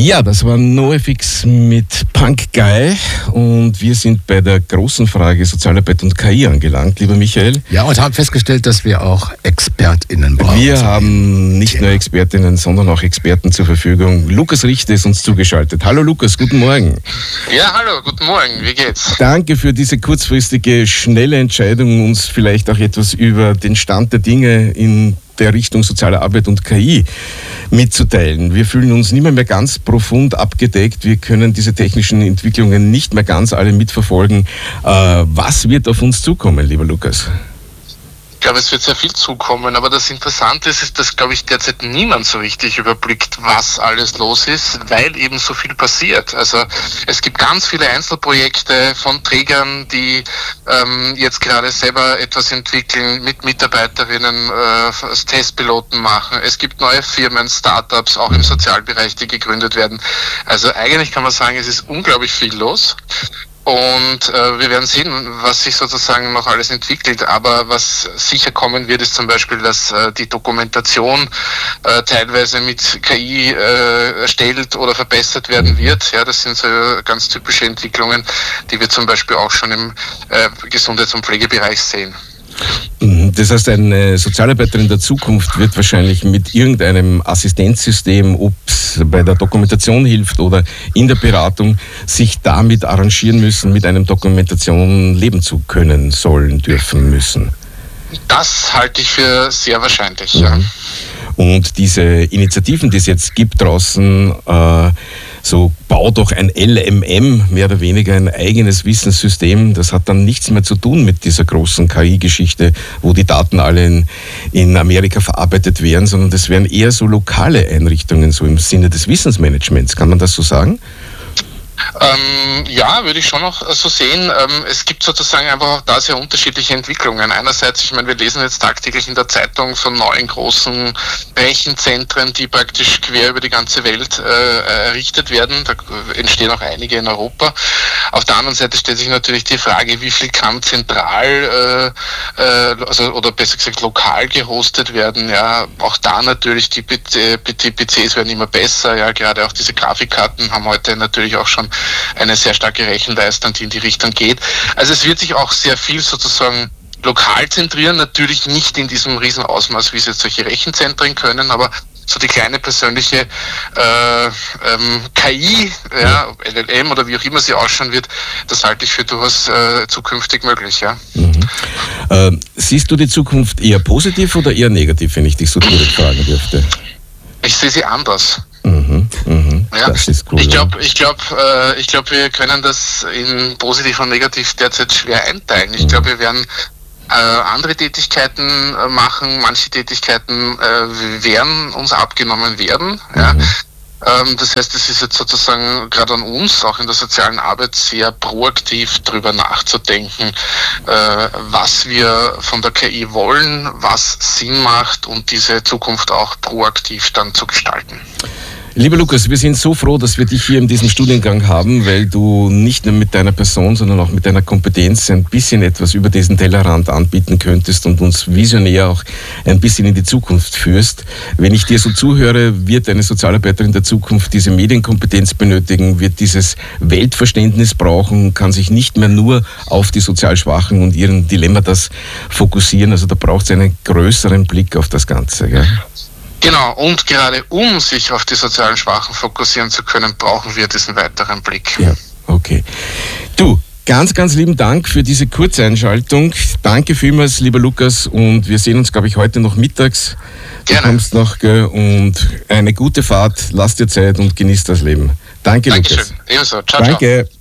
Ja, das war NoFX mit Punk Guy und wir sind bei der großen Frage Sozialarbeit und KI angelangt, lieber Michael. Ja, und haben festgestellt, dass wir auch ExpertInnen brauchen. Wir haben nicht nur ExpertInnen, sondern auch Experten zur Verfügung. Lukas Richter ist uns zugeschaltet. Hallo Lukas, guten Morgen. Ja, hallo, guten Morgen, wie geht's? Danke für diese kurzfristige, schnelle Entscheidung, uns vielleicht auch etwas über den Stand der Dinge in der Richtung soziale Arbeit und KI mitzuteilen. Wir fühlen uns nicht mehr ganz profund abgedeckt. Wir können diese technischen Entwicklungen nicht mehr ganz alle mitverfolgen. Was wird auf uns zukommen, lieber Lukas? Ich glaube, es wird sehr viel zukommen, aber das Interessante ist, dass, glaube ich, derzeit niemand so richtig überblickt, was alles los ist, weil eben so viel passiert. Also es gibt ganz viele Einzelprojekte von Trägern, die jetzt gerade selber etwas entwickeln, mit Mitarbeiterinnen Testpiloten machen. Es gibt neue Firmen, Startups, auch im Sozialbereich, die gegründet werden. Also eigentlich kann man sagen, es ist unglaublich viel los. Und wir werden sehen, was sich sozusagen noch alles entwickelt. Aber was sicher kommen wird, ist zum Beispiel, dass die Dokumentation teilweise mit KI erstellt oder verbessert werden wird. Ja, das sind so ganz typische Entwicklungen, die wir zum Beispiel auch schon im Gesundheits- und Pflegebereich sehen. Das heißt, eine Sozialarbeiterin der Zukunft wird wahrscheinlich mit irgendeinem Assistenzsystem, ob es bei der Dokumentation hilft oder in der Beratung, sich damit arrangieren müssen, mit einer Dokumentation leben zu können, sollen, dürfen, müssen. Das halte ich für sehr wahrscheinlich, ja. Und diese Initiativen, die es jetzt gibt draußen, so bau doch ein LMM, mehr oder weniger ein eigenes Wissenssystem. Das hat dann nichts mehr zu tun mit dieser großen KI-Geschichte, wo die Daten alle in Amerika verarbeitet werden, sondern das wären eher so lokale Einrichtungen, so im Sinne des Wissensmanagements. Kann man das so sagen? Ja, würde ich schon noch so sehen. Es gibt sozusagen einfach auch da sehr unterschiedliche Entwicklungen. Einerseits, ich meine, wir lesen jetzt tagtäglich in der Zeitung von neuen großen Rechenzentren, die praktisch quer über die ganze Welt errichtet werden. Da entstehen auch einige in Europa. Auf der anderen Seite stellt sich natürlich die Frage, wie viel kann zentral, oder besser gesagt lokal gehostet werden. Ja, auch da natürlich die PCs werden immer besser. Ja, gerade auch diese Grafikkarten haben heute natürlich auch schon eine sehr starke Rechenleistung, die in die Richtung geht. Also es wird sich auch sehr viel sozusagen lokal zentrieren, natürlich nicht in diesem riesen Ausmaß, wie es jetzt solche Rechenzentren können, aber so die kleine persönliche KI, ja, LLM oder wie auch immer sie ausschauen wird, das halte ich für durchaus zukünftig möglich. Ja. Siehst du die Zukunft eher positiv oder eher negativ, wenn ich dich so direkt fragen dürfte? Ich sehe sie anders. Ja, das ist cool. Ich glaube, wir können das in positiv und negativ derzeit schwer einteilen. Ich glaube, wir werden andere Tätigkeiten machen. Manche Tätigkeiten werden uns abgenommen werden. Ja. Das heißt, es ist jetzt sozusagen gerade an uns, auch in der sozialen Arbeit, sehr proaktiv darüber nachzudenken, was wir von der KI wollen, was Sinn macht und diese Zukunft auch proaktiv dann zu gestalten. Lieber Lukas, wir sind so froh, dass wir dich hier in diesem Studiengang haben, weil du nicht nur mit deiner Person, sondern auch mit deiner Kompetenz ein bisschen etwas über diesen Tellerrand anbieten könntest und uns visionär auch ein bisschen in die Zukunft führst. Wenn ich dir so zuhöre, wird eine Sozialarbeiterin der Zukunft diese Medienkompetenz benötigen, wird dieses Weltverständnis brauchen, kann sich nicht mehr nur auf die sozial Schwachen und ihren Dilemmata fokussieren. Also da braucht es einen größeren Blick auf das Ganze. Gell? Genau, und gerade um sich auf die sozialen Schwachen fokussieren zu können, brauchen wir diesen weiteren Blick. Ja, okay. Du, ganz, ganz lieben Dank für diese Kurzeinschaltung. Danke vielmals, lieber Lukas, und wir sehen uns, glaube ich, heute noch mittags. Gerne. Du kommst noch, und eine gute Fahrt, lass dir Zeit und genieß das Leben. Danke, Dankeschön. Lukas. Ebenso. Ciao, Danke. ciao.